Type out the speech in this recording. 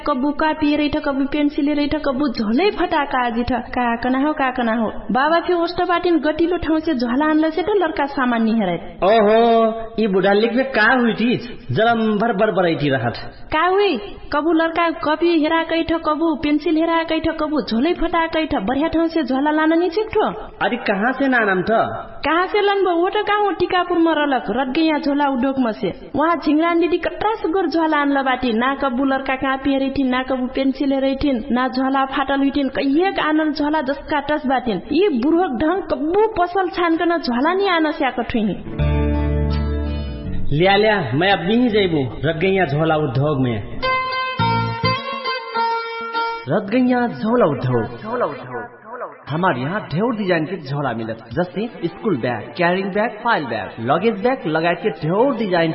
कबू कापी रही कबू पेंसिल रही कबू झोलै फटाका आजी ठ काकना हो बाबा फिर ओस्ट बाटिन गटिलो ठाउँ से झोला आनले से तो लड़का सामान नहीं हराय ओहो ई बुढ़ा लिख में का हुई थी जलम भर बरबरैती रहत का हुई कबू लड़का कॉपी हेरा कैठ कबू पेंसिल हेरा कैठ कबू झोलै फटा कैठ बढ़िया ठाउँ से झोला लान नि छिक्ठो अरे कहाँ से नानम त कहाँ से लनबो वो तो कहाँ टीकापुर में रलक रट गया झोला उद्योग में से वहाँ झिंगरान दीदी कट्रा सुगर झोला आनला बाटी ना कबू लड़का कापी हेरी थी ना कबू पेंसिल हेरी थी ना झोला फाटल हुई थी कहिएक आनल झोला जसका टस बाटिन ये बुढ़क ढंग कबू पसल छानकन झोला नहीं आना स्याक ठुई लिया मैं अब नहीं जाइबू रट गया झोला उद्योग में रट गया झोला उद्योग हमारे यहाँ ढेर डिजाइन के झोला मिलत जैसे school bag carrying bag file bag luggage bag लगायत के ढेर डिजाइन